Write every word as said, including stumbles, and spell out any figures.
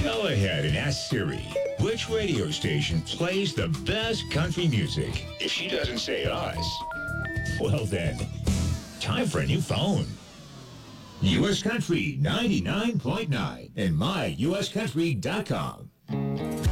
Go ahead and ask Siri, which radio station plays the best country music? If she doesn't say us, well then, time for a new phone. U S Country ninety-nine point nine and my U S country dot com.